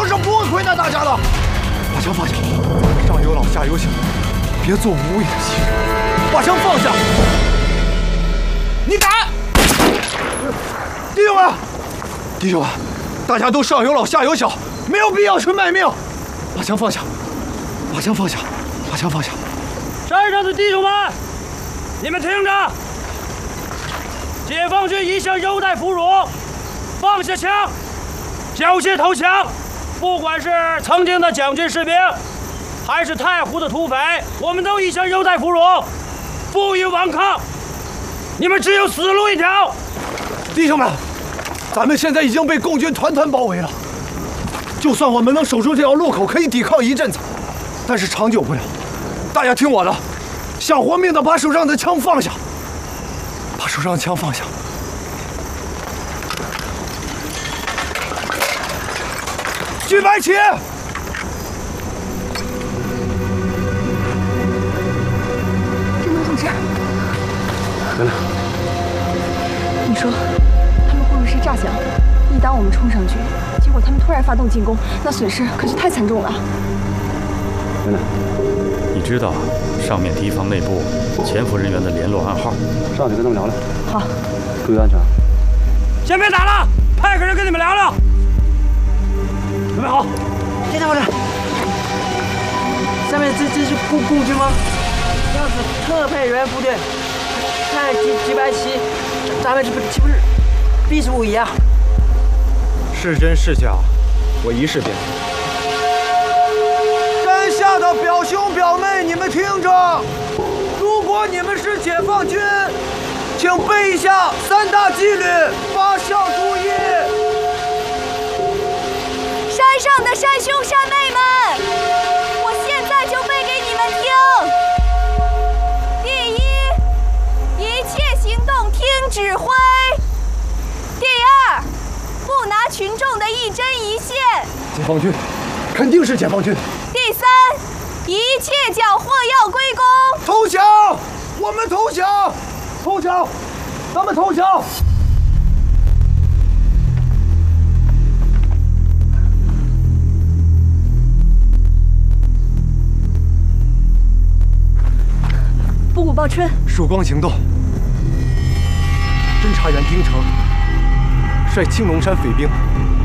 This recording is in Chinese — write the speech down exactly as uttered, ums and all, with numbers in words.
城是不会亏待大家的。把枪放下，上有老下有小，别做无谓的牺牲。把枪放下！你敢！弟兄们，弟兄们，大家都上有老下有小，没有必要去卖命。把枪放下！把枪放下！把枪放下！ 山上的弟兄们，你们听着！解放军一向优待俘虏，放下枪，缴械投降。不管是曾经的蒋军士兵，还是太湖的土匪，我们都一向优待俘虏，不予顽抗。你们只有死路一条。 弟兄们，咱们现在已经被共军团团包围了。就算我们能守住这条路口，可以抵抗一阵子，但是长久不了。大家听我的，想活命的把手上的枪放下，把手上的枪放下。举白旗！ 征东同志， 来来， 你说他们会不会是诈降？一旦我们冲上去，结果他们突然发动进攻，那损失可是太惨重了。 来来， 你知道上面敌方内部潜伏人员的联络暗号？ 上去跟他们聊聊。 好， 注意安全。 先别打了，派个人跟你们聊聊。准备好。 队长，上面这这是共共军吗？要是特派员部队，看几几百旗，咱们这不岂不是必死无疑啊？ 是真是假，我一试便知。山下的表兄表妹，你们听着，如果你们是解放军，请背下三大纪律，八项注意。 山上的山兄山妹们，我现在就背给你们听。第一，一切行动听指挥。第二，不拿群众的一针一线。 解放军，肯定是解放军。 第三，一切缴获要归公。 投降！我们投降！投降！咱们投降！ 布谷报春， 曙光行动，侦察员丁成率青龙山匪兵